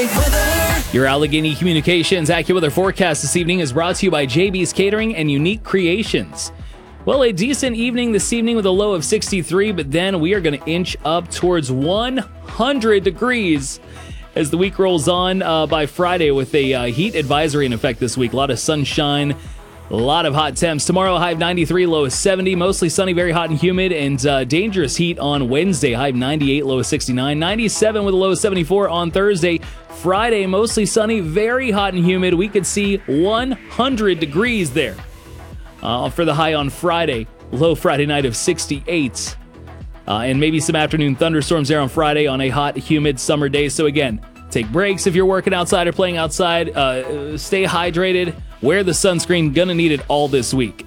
AccuWeather. Your Allegheny Communications AccuWeather forecast this evening is brought to you by JB's Catering and Unique Creations. Well, a decent evening this evening with a low of 63, but then we are going to inch up towards 100 degrees as the week rolls on by Friday with a heat advisory in effect this week. A lot of sunshine, a lot of hot temps. Tomorrow, high of 93, low of 70. Mostly sunny, very hot and humid, and dangerous heat on Wednesday. High of 98, low of 69. 97 with a low of 74 on Thursday. Friday, mostly sunny, very hot and humid. We could see 100 degrees there for the high on Friday. Low Friday night of 68. And maybe some afternoon thunderstorms there on Friday on a hot, humid summer day. So again, take breaks if you're working outside or playing outside. Stay hydrated. Wear the sunscreen. Gonna need it all this week.